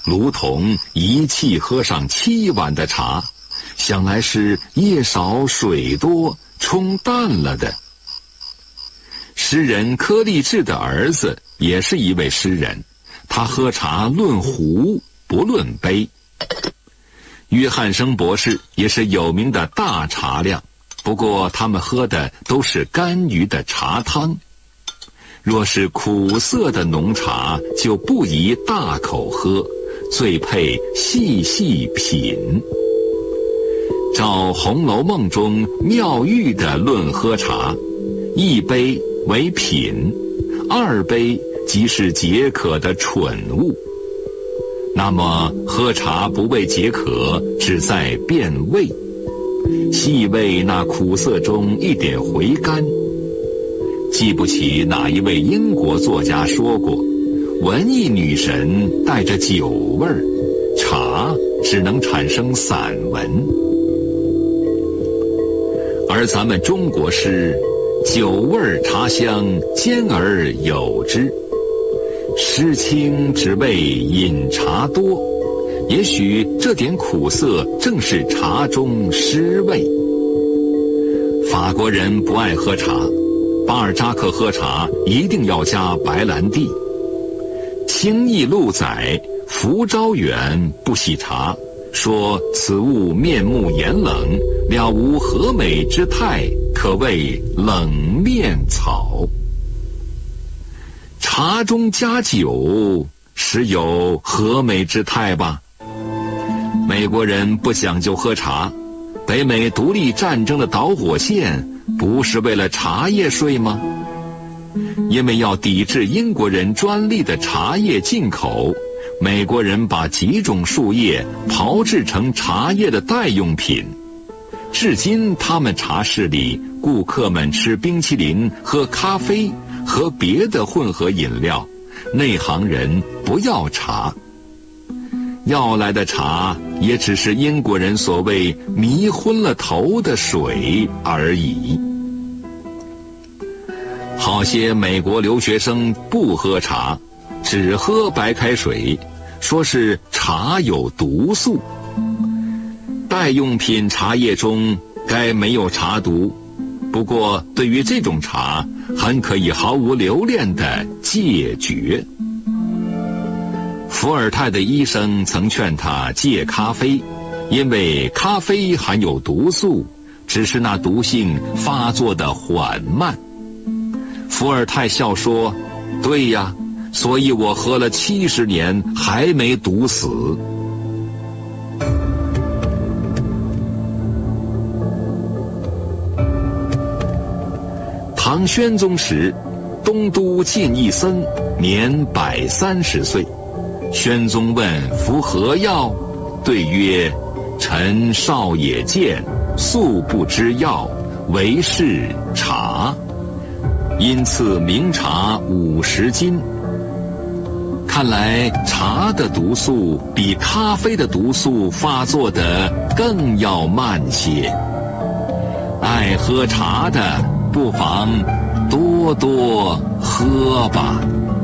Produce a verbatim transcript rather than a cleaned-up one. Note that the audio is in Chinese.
卢仝一气喝上七碗的茶，想来是夜少水多，冲淡了的。诗人柯立志的儿子也是一位诗人，他喝茶论壶，不论杯。约翰生博士也是有名的大茶量，不过他们喝的都是甘于的茶汤。若是苦涩的浓茶，就不宜大口喝，最配细细品。照《红楼梦》中妙玉的论喝茶，一杯为品，二杯即是解渴的蠢物。那么喝茶不为解渴，只在变味，细味那苦涩中一点回甘。记不起哪一位英国作家说过，文艺女神带着酒味儿，茶只能产生散文。而咱们中国诗，酒味儿茶香兼而有之。诗清只为饮茶多，也许这点苦涩正是茶中诗味。法国人不爱喝茶，巴尔扎克喝茶一定要加白兰地。清议录载福昭远不喜茶，说此物面目严冷，了无和美之态，可谓冷面草。茶中加酒，实有和美之态吧？美国人不讲究喝茶，北美独立战争的导火线不是为了茶叶税吗？因为要抵制英国人专利的茶叶进口，美国人把几种树叶炮制成茶叶的代用品。至今他们茶室里，顾客们吃冰淇淋、喝咖啡和别的混合饮料，内行人不要茶。要来的茶也只是英国人所谓迷昏了头的水而已。好些美国留学生不喝茶，只喝白开水，说是茶有毒素。代用品茶叶中该没有茶毒，不过对于这种茶很可以毫无留恋地戒绝。伏尔泰的医生曾劝他戒咖啡，因为咖啡含有毒素，只是那毒性发作的缓慢。伏尔泰笑说，对呀，所以我喝了七十年还没毒死。唐宣宗时，东都进一僧，年百三十岁。宣宗问服何药？对曰：臣少也见，素不知药，唯是茶。因赐名茶五十斤。看来茶的毒素比咖啡的毒素发作的更要慢些。爱喝茶的不妨多多喝吧。